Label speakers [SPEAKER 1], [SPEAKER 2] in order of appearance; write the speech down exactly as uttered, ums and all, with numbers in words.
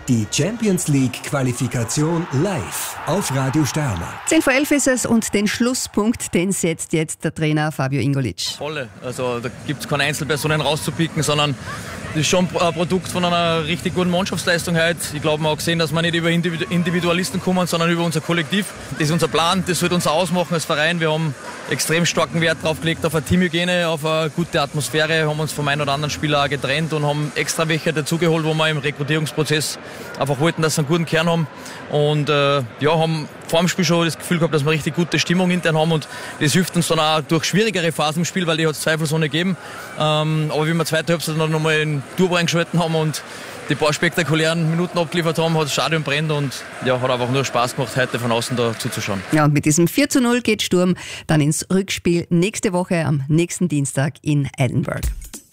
[SPEAKER 1] Die Champions League Qualifikation live auf Radio Sterne.
[SPEAKER 2] zehn vor elf ist es und den Schlusspunkt, den setzt jetzt der Trainer Fabio Ingolic.
[SPEAKER 3] Volle. Also da gibt es keine Einzelpersonen rauszupicken, sondern das ist schon ein Produkt von einer richtig guten Mannschaftsleistung heute. Ich glaube, man hat gesehen, dass wir nicht über Individualisten kommen, sondern über unser Kollektiv. Das ist unser Plan, das wird uns ausmachen als Verein. Wir haben extrem starken Wert drauf gelegt auf eine Teamhygiene, auf eine gute Atmosphäre, haben uns vom einen oder anderen Spieler auch getrennt und haben extra welche dazugeholt, wo wir im Rekrutierungsprozess einfach wollten, dass sie einen guten Kern haben. Und äh, ja, haben vor dem Spiel schon das Gefühl gehabt, dass wir richtig gute Stimmung intern haben und das hilft uns dann auch durch schwierigere Phasen im Spiel, weil die hat es zweifelsohne gegeben. Ähm, aber wie wir zweite Halbzeit dann nochmal in Turbo eingeschalten haben und die paar spektakulären Minuten abgeliefert haben, hat das Stadion brennt und ja, hat einfach nur Spaß gemacht, heute von außen da zuzuschauen.
[SPEAKER 2] Ja, und mit diesem vier zu null geht Sturm dann ins Rückspiel nächste Woche am nächsten Dienstag in Edinburgh.